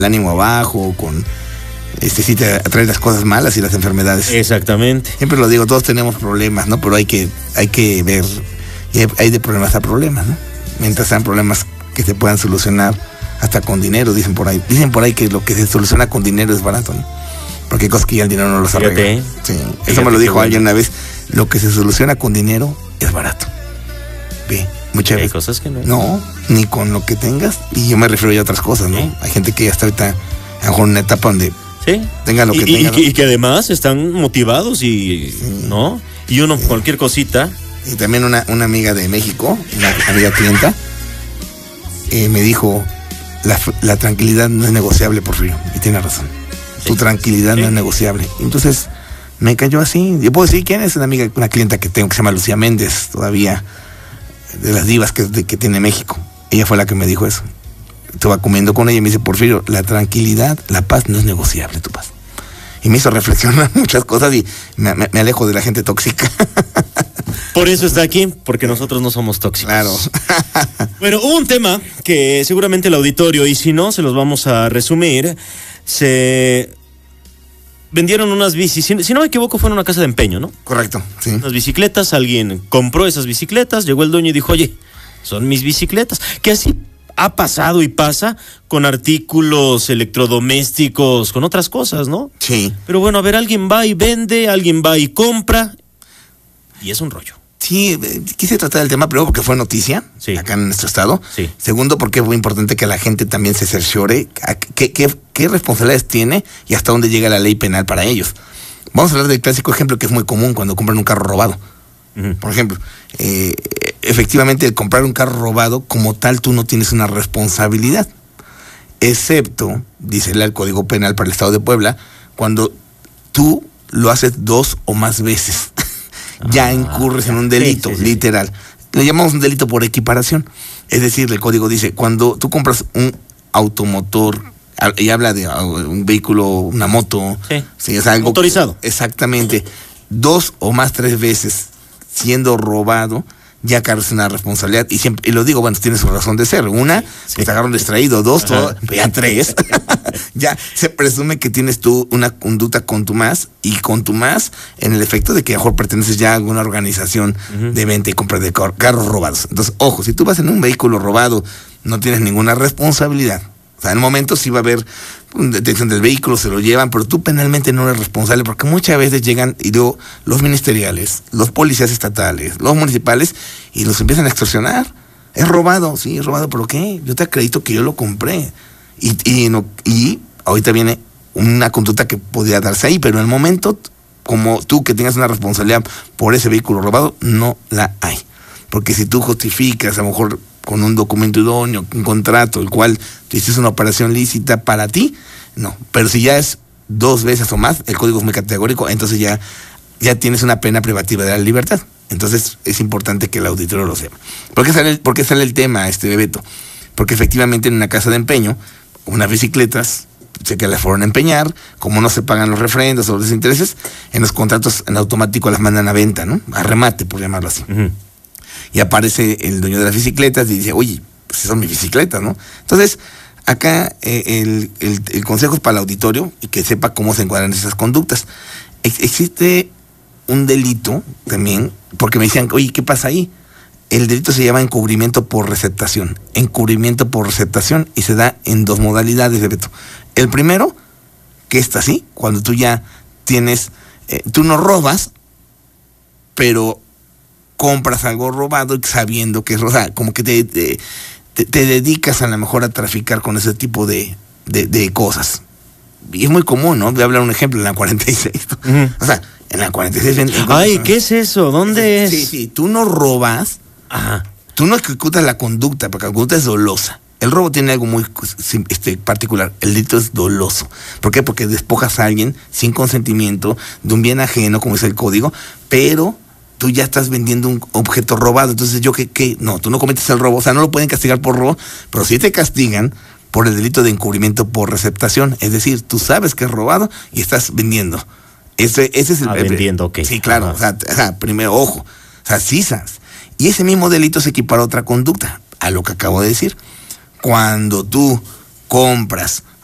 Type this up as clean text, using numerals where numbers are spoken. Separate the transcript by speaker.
Speaker 1: el ánimo abajo, con sí te atrae las cosas malas y las enfermedades.
Speaker 2: Exactamente.
Speaker 1: Siempre lo digo, todos tenemos problemas, ¿no? Pero hay que ver, y hay de problemas a problemas, ¿no? Mientras sean problemas que se puedan solucionar hasta con dinero, dicen por ahí. Dicen por ahí que lo que se soluciona con dinero es barato, ¿no? Porque hay cosas que ya el dinero no los arregla. Sí, eso me lo dijo alguien una vez. Lo que se soluciona con dinero es barato. Ve, muchas veces.
Speaker 2: Hay cosas que no.
Speaker 1: No, ni con lo que tengas. Y yo me refiero ya a otras cosas, ¿no? Sí. Hay gente que ya está ahorita, a lo mejor en una etapa donde tenga lo que tenga.
Speaker 2: Y que además están motivados y, ¿no? Y uno, cualquier cosita.
Speaker 1: Y también una amiga de México, una amiga clienta, me dijo, la tranquilidad no es negociable, Porfirio. Y tiene razón. Tu tranquilidad no es negociable. Entonces, me cayó así. Yo puedo decir quién es una clienta que tengo que se llama Lucía Méndez, todavía de las divas que tiene México. Ella fue la que me dijo eso. Estaba comiendo con ella y me dice, Porfirio, la tranquilidad, la paz no es negociable, tu paz. Y me hizo reflexionar muchas cosas y me alejo de la gente tóxica.
Speaker 2: Por eso está aquí, porque nosotros no somos tóxicos.
Speaker 1: Claro.
Speaker 2: Bueno, hubo un tema que seguramente el auditorio, y si no, se los vamos a resumir. Se vendieron unas bicis, si no me equivoco fue en una casa de empeño, ¿no?
Speaker 1: Correcto, sí.
Speaker 2: Unas bicicletas, alguien compró esas bicicletas, llegó el dueño y dijo, oye, son mis bicicletas. Que así ha pasado y pasa con artículos electrodomésticos, con otras cosas, ¿no?
Speaker 1: Sí.
Speaker 2: Pero bueno, a ver, alguien va y vende, alguien va y compra, y es un rollo.
Speaker 1: Sí, quise tratar el tema primero porque fue noticia acá en nuestro estado.
Speaker 2: Sí.
Speaker 1: Segundo, porque es muy importante que la gente también se cerciore qué responsabilidades tiene y hasta dónde llega la ley penal para ellos. Vamos a hablar del clásico ejemplo que es muy común cuando compran un carro robado. Uh-huh. Por ejemplo, efectivamente, el comprar un carro robado, como tal, tú no tienes una responsabilidad. Excepto, dice el Código Penal para el Estado de Puebla, cuando tú lo haces 2 o más veces. Ya incurres en un delito, literal. Le llamamos un delito por equiparación. Es decir, el código dice, cuando tú compras un automotor, y habla de un vehículo, una moto, es algo
Speaker 2: motorizado.
Speaker 1: Exactamente. 2 o más 3 veces siendo robado, ya cargas una responsabilidad. Y lo digo, bueno, tiene su razón de ser. Una, que te agarraron distraído. 2, ya 3. Ya se presume que tienes tú una conducta contumaz, y contumaz en el efecto de que a lo mejor perteneces ya a alguna organización de venta y compra de carros robados. Entonces, ojo, si tú vas en un vehículo robado, no tienes ninguna responsabilidad. O sea, en un momento sí va a haber detención del vehículo, se lo llevan, pero tú penalmente no eres responsable, porque muchas veces llegan los ministeriales, los policías estatales, los municipales, y los empiezan a extorsionar. Es robado, sí, es robado, ¿pero qué? Yo te acredito que yo lo compré. Y ahorita viene una conducta que podría darse ahí, pero en el momento, como tú que tengas una responsabilidad por ese vehículo robado, no la hay. Porque si tú justificas, a lo mejor con un documento idóneo, un contrato, el cual tú hiciste una operación lícita para ti, no. Pero si ya es 2 veces o más, el código es muy categórico, entonces ya tienes una pena privativa de la libertad. Entonces es importante que el auditorio lo sepa. ¿Por qué sale el tema, Beto? Porque efectivamente en una casa de empeño, unas bicicletas, sé que las fueron a empeñar, como no se pagan los refrendos o los intereses, en los contratos en automático las mandan a venta, ¿no? A remate, por llamarlo así. Uh-huh. Y aparece el dueño de las bicicletas y dice, oye, pues son mis bicicletas, ¿no? Entonces, acá el consejo es para el auditorio y que sepa cómo se encuadran esas conductas. Existe un delito también, porque me decían, oye, ¿qué pasa ahí? El delito se llama encubrimiento por receptación. Encubrimiento por receptación, y se da en 2 modalidades, Beto. El primero, que está así, cuando tú ya tienes, tú no robas, pero compras algo robado sabiendo que es robado, como que te dedicas a lo mejor a traficar con ese tipo de cosas. Y es muy común, ¿no? Voy a hablar un ejemplo en la 46. Uh-huh. O sea, en la 46...
Speaker 2: Ay, ¿qué es eso? ¿Dónde es?
Speaker 1: Sí, tú no robas. Ajá. Tú no ejecutas la conducta, porque la conducta es dolosa. El robo tiene algo muy particular. El delito es doloso. ¿Por qué? Porque despojas a alguien sin consentimiento de un bien ajeno, como es el código, pero tú ya estás vendiendo un objeto robado. Entonces, no, tú no cometes el robo. O sea, no lo pueden castigar por robo, pero sí te castigan por el delito de encubrimiento por receptación. Es decir, tú sabes que es robado y estás vendiendo. Ese es el...
Speaker 2: vendiendo, ok.
Speaker 1: Sí, claro. O sea, primero, ojo. O sea, sí sabes. Y ese mismo delito se equipara a otra conducta, a lo que acabo de decir. Cuando tú compras